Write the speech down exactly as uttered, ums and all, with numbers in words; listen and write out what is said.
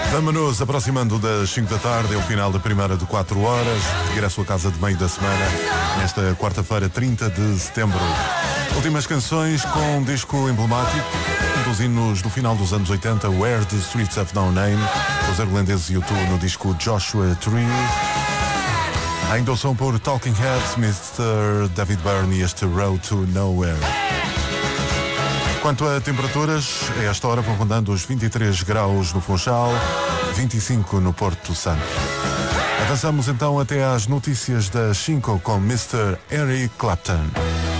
Vamos-nos aproximando das cinco da tarde, é o final da primeira de quatro horas. Regresso a casa de meio da semana, nesta quarta-feira, trinta de setembro. Últimas canções com um disco emblemático, um dos hinos do final dos anos oitenta, Where the Streets Have No Name, os irlandeses U dois no disco Joshua Tree. Ainda o som por Talking Heads, mister David Byrne e este Road to Nowhere. Quanto a temperaturas, a esta hora vão rondando os vinte e três graus no Funchal, vinte e cinco no Porto Santo. Avançamos então até às notícias das cinco com mister Eric Clapton.